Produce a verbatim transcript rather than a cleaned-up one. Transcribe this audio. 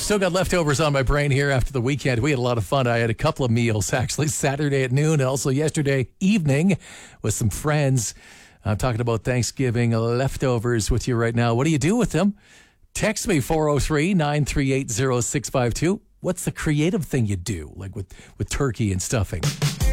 Still got leftovers on my brain here after the weekend. We had a lot of fun. I had a couple of meals, actually, Saturday at noon and also yesterday evening with some friends. I'm talking about Thanksgiving leftovers with you right now. What do you do with them? Text me four oh three, nine three eight, oh six five two. What's the creative thing you do, like with, with turkey and stuffing?